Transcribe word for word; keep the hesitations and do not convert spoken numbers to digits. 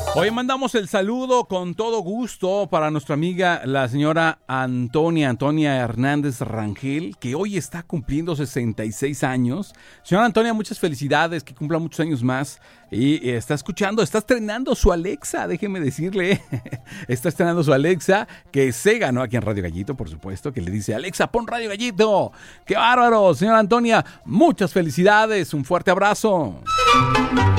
Hoy mandamos el saludo con todo gusto para nuestra amiga, la señora Antonia, Antonia Hernández Rangel, que hoy está cumpliendo sesenta y seis años. Señora Antonia, muchas felicidades, que cumpla muchos años más. Y está escuchando, está estrenando su Alexa, déjeme decirle. Está estrenando su Alexa, que se ganó aquí en Radio Gallito, por supuesto, que le dice: Alexa, pon Radio Gallito. ¡Qué bárbaro! Señora Antonia, muchas felicidades, un fuerte abrazo.